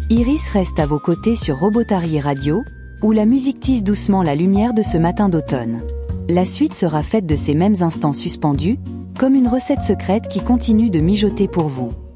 Iris reste à vos côtés sur Robotarié Radio, où la musique tisse doucement la lumière de ce matin d'automne. La suite sera faite de ces mêmes instants suspendus, comme une recette secrète qui continue de mijoter pour vous.